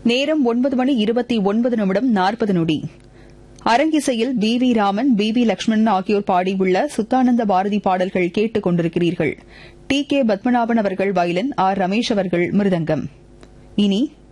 நேரம் 9:29:40 அரங்கிசையில் we Raman, we Lakshmanan ஆகியோர் பாடியுள்ள சுத்தானந்த பாரதி பாடல்கள் கேட்டுக் கொண்டிருக்கிறீர்கள். டி கே பத்மநாபன் அவர்கள் வயலின், ஆர் ரமேஷ் அவர்கள் மிருதங்கம். இனி